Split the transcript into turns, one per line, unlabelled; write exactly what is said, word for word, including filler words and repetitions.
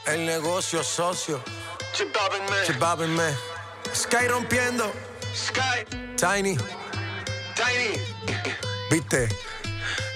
El negocio socio.
Chip Bobbin, man.
Chip Bobbin, man. Sky rompiendo.
Sky.
Tiny.
Tiny.
¿Viste?